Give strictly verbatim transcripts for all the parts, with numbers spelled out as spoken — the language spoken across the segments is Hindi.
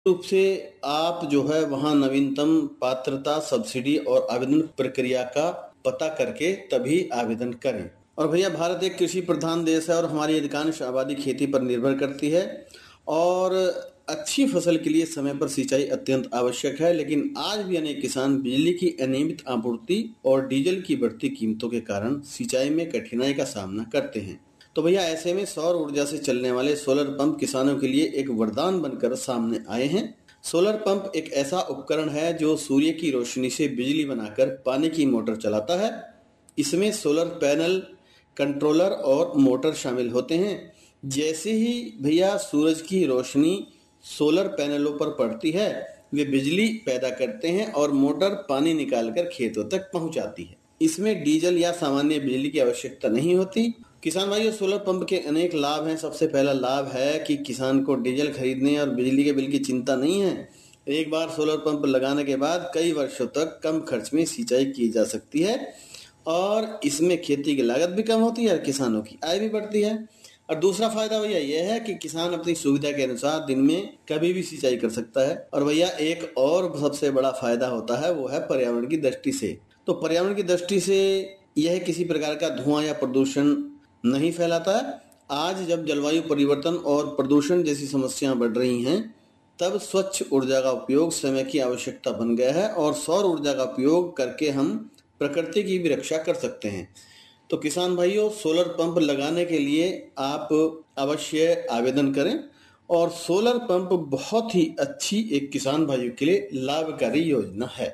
रूप से आप जो है वहाँ नवीनतम पात्रता, सब्सिडी और आवेदन प्रक्रिया का पता करके तभी आवेदन करें। और भैया भारत एक कृषि प्रधान देश है और हमारी अधिकांश आबादी खेती पर निर्भर करती है और अच्छी फसल के लिए समय पर सिंचाई अत्यंत आवश्यक है। लेकिन आज भी अनेक किसान बिजली की अनियमित आपूर्ति और डीजल की बढ़ती कीमतों के कारण सिंचाई में कठिनाई का सामना करते हैं। तो भैया ऐसे में सौर ऊर्जा से चलने वाले सोलर पंप किसानों के लिए एक वरदान बनकर सामने आए हैं। सोलर पंप एक ऐसा उपकरण है जो सूर्य की रोशनी से बिजली बनाकर पानी की मोटर चलाता है। इसमें सोलर पैनल, कंट्रोलर और मोटर शामिल होते हैं। जैसे ही भैया सूरज की रोशनी सोलर पैनलों पर पड़ती है, वे बिजली पैदा करते हैं और मोटर पानी निकालकर खेतों तक पहुंचाती है। इसमें डीजल या सामान्य बिजली की आवश्यकता नहीं होती। किसान भाइयों, सोलर पंप के अनेक लाभ हैं। सबसे पहला लाभ है कि किसान को डीजल खरीदने और बिजली के बिल की चिंता नहीं है। एक बार सोलर पंप लगाने के बाद कई वर्षों तक कम खर्च में सिंचाई की जा सकती है और इसमें खेती की लागत भी कम होती है और किसानों की आय भी बढ़ती है। और दूसरा फायदा भैया यह है कि किसान अपनी सुविधा के अनुसार दिन में कभी भी सिंचाई कर सकता है। और भैया एक और सबसे बड़ा फायदा होता है, वो है पर्यावरण की दृष्टि से। तो पर्यावरण की दृष्टि से यह किसी प्रकार का धुआं या प्रदूषण नहीं फैलाता है। आज जब जलवायु परिवर्तन और प्रदूषण जैसी समस्याएं बढ़ रही हैं, तब स्वच्छ ऊर्जा का उपयोग समय की आवश्यकता बन गया है और सौर ऊर्जा का उपयोग करके हम प्रकृति की भी रक्षा कर सकते हैं। तो किसान भाइयों, सोलर पंप लगाने के लिए आप अवश्य आवेदन करें और सोलर पंप बहुत ही अच्छी एक किसान भाइयों के लिए लाभकारी योजना है।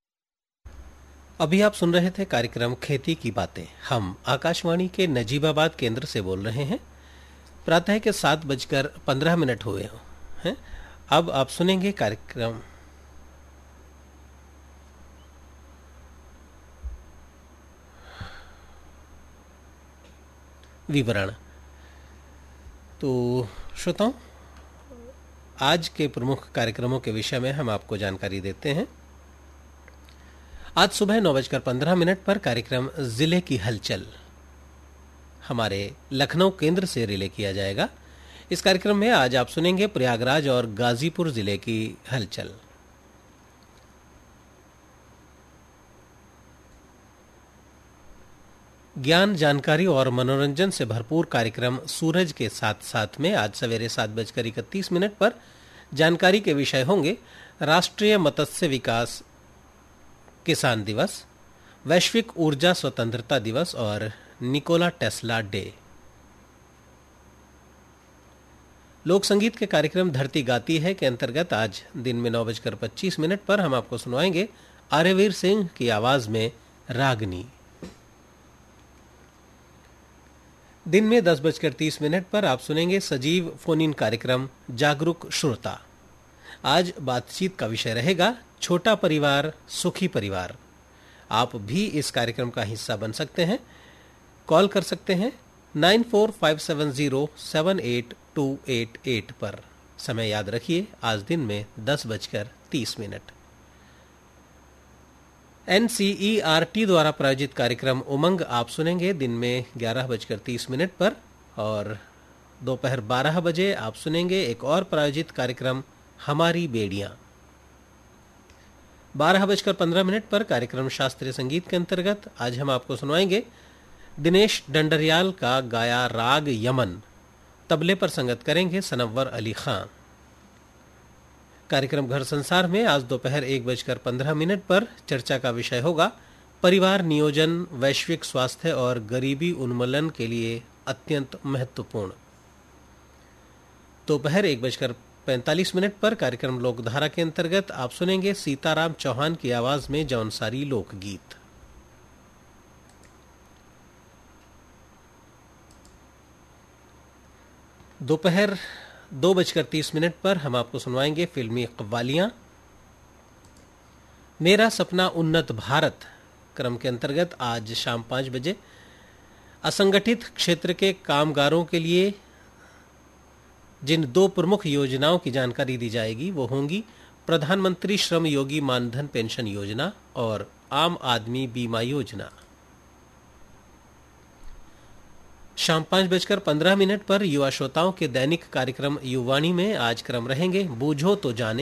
अभी आप सुन रहे थे कार्यक्रम खेती की बातें। हम आकाशवाणी के नजीबाबाद केंद्र से बोल रहे हैं। प्रातः के सात बजकर पंद्रह मिनट हुए हैं। अब आप सुनेंगे कार्यक्रम विवरण। तो श्रोताओं, आज के प्रमुख कार्यक्रमों के विषय में हम आपको जानकारी देते हैं। आज सुबह नौ बजकर पंद्रह मिनट पर कार्यक्रम जिले की हलचल हमारे लखनऊ केंद्र से रिले किया जाएगा। इस कार्यक्रम में आज आप सुनेंगे प्रयागराज और गाजीपुर जिले की हलचल। ज्ञान, जानकारी और मनोरंजन से भरपूर कार्यक्रम सूरज के साथ साथ में आज सवेरे सात बजकर इकतीस मिनट पर जानकारी के विषय होंगे राष्ट्रीय मत्स्य विकास किसान दिवस, वैश्विक ऊर्जा स्वतंत्रता दिवस और निकोला टेस्ला डे। लोक संगीत के कार्यक्रम धरती गाती है के अंतर्गत आज दिन में नौ बजकर पच्चीस मिनट पर हम आपको सुनवाएंगे आर्यवीर सिंह की आवाज में रागनी। दिन में दस बजकर तीस मिनट पर आप सुनेंगे सजीव फोन इन कार्यक्रम जागरूक श्रोता। आज बातचीत का विषय रहेगा छोटा परिवार सुखी परिवार। आप भी इस कार्यक्रम का हिस्सा बन सकते हैं। कॉल कर सकते हैं nine four five seven zero seven eight to eight eight पर। समय याद रखिए, आज दिन में दस बजकर तीस मिनट। एनसीईआरटी द्वारा प्रायोजित कार्यक्रम उमंग आप सुनेंगे दिन में ग्यारह बजकर तीस मिनट पर और दोपहर बारह बजे आप सुनेंगे एक और प्रायोजित कार्यक्रम हमारी बेड़ियां। बारह बजकर पंद्रह मिनट पर कार्यक्रम शास्त्रीय संगीत के अंतर्गत आज हम आपको सुनवाएंगे दिनेश डंडरियाल का गाया राग यमन। तबले पर संगत करेंगे सनव्वर अली खां। कार्यक्रम घर संसार में आज दोपहर एक बजकर पंद्रह मिनट पर चर्चा का विषय होगा परिवार नियोजन वैश्विक स्वास्थ्य और गरीबी उन्मूलन के लिए अत्यंत महत्वपूर्ण। दोपहर एक बजकर पैंतालीस मिनट पर कार्यक्रम लोकधारा के अंतर्गत आप सुनेंगे सीताराम चौहान की आवाज में जौनसारी लोकगीत। दोपहर दो बजकर तीस मिनट पर हम आपको सुनवाएंगे फिल्मी कव्वालियां। मेरा सपना उन्नत भारत क्रम के अंतर्गत आज शाम पांच बजे असंगठित क्षेत्र के कामगारों के लिए जिन दो प्रमुख योजनाओं की जानकारी दी जाएगी वो होंगी प्रधानमंत्री श्रम योगी मानधन पेंशन योजना और आम आदमी बीमा योजना। शाम पांच बजकर पंद्रह मिनट पर युवा श्रोताओं के दैनिक कार्यक्रम युवाणी में आज क्रम रहेंगे बूझो तो जाने